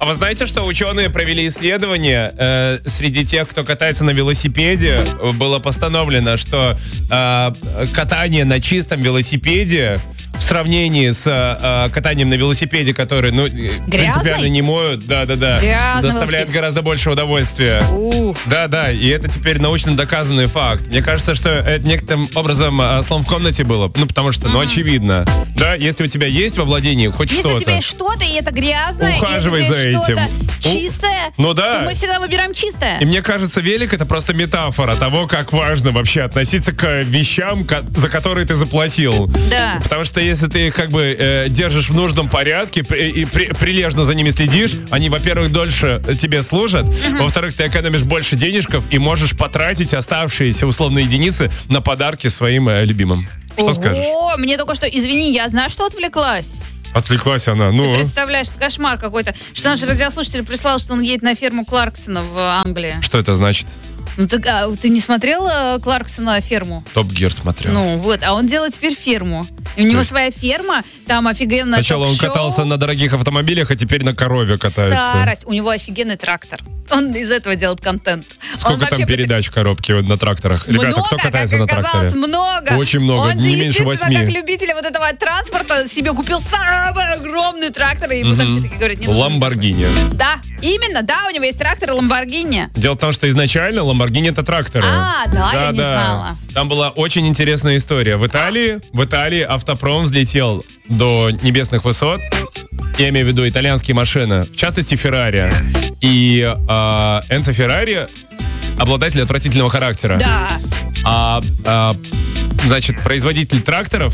А вы знаете, что ученые провели исследование? Среди тех, кто катается на велосипеде, было постановлено, что катание на чистом велосипеде в сравнении с катанием на велосипеде, который, принципиально не моют, доставляет гораздо больше удовольствия. Да, и это теперь научно доказанный факт. Мне кажется, что это некоторым образом слон в комнате было, потому что, очевидно. Да, если у тебя есть во владении хоть если что-то. Если у тебя есть что-то, и это грязное, ухаживай за этим. Чистое, то мы всегда выбираем чистое. И мне кажется, велик — это просто метафора того, как важно вообще относиться к вещам, за которые ты заплатил. Да. Потому что если ты держишь в нужном порядке и прилежно за ними следишь, они, во-первых, дольше тебе служат, во-вторых, ты экономишь больше денежков и можешь потратить оставшиеся условные единицы на подарки своим любимым. Что скажешь? О, мне только что, извини, я знаю, что отвлеклась. Отвлеклась она, Ты представляешь, кошмар какой-то. Что наш радиослушатель прислал, что он едет на ферму Кларксона в Англии. Что это значит? Ты не смотрел Кларксона ферму? Топ Гир смотрел. А он делает теперь ферму. И у него своя ферма, там офигенная сначала он катался на дорогих автомобилях, а теперь на корове катается. Старость. У него офигенный трактор. Он из этого делает контент. Сколько там передач в коробке на тракторах? Ребята, кто катается на тракторе? Много. Очень много, он не меньше 8. Он как любитель вот этого транспорта себе купил самый огромный трактор, и потом все таки говорят, не нужно. Ламборгини. Да, именно, у него есть трактор Ламборгини. Дело в том, что изначально Ламборгини — это тракторы. Я не знала. Там была очень интересная история. В Италии автопром взлетел до небесных высот. Я имею в виду итальянские машины, в частности Феррари. И Энцо Феррари обладатель отвратительного характера. Да. Значит, производитель тракторов,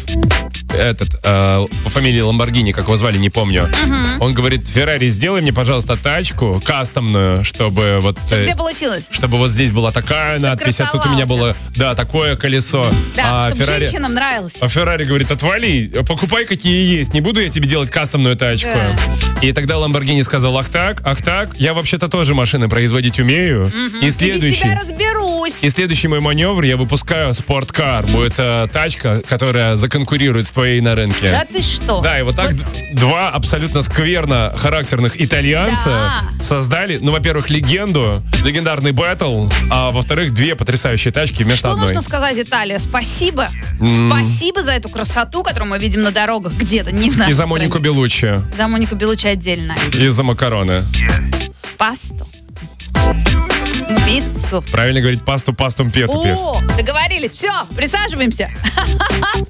по фамилии Ламборгини, как его звали, не помню. Он говорит: Феррари, сделай мне, пожалуйста, тачку кастомную, чтобы чтобы все получилось. Чтобы вот здесь была такая надпись, а тут у меня было, такое колесо. Да, чтобы женщинам нравилось. А Феррари говорит: отвали, покупай какие есть, не буду я тебе делать кастомную тачку. Да. И тогда Ламборгини сказал: ах так, я вообще-то тоже машины производить умею. И следующий... без тебя разберусь. И следующий мой маневр, я выпускаю спорткар. Будет тачка, которая законкурирует с твоей на рынке. Да ты что? Да, и вот так два абсолютно скверно характерных итальянца создали, во-первых, легендарный бэтл, а во-вторых, две потрясающие тачки вместо одной. Что нужно сказать, Италия? Спасибо. Спасибо за эту красоту, которую мы видим на дорогах где-то, не в нашей И за Монику Белуччи. За Монику Белуччи отдельно. И за макароны. Пасту. Пиццу. Правильно говорить: пасту, пастум, пету, пес. Договорились. Все, присаживаемся.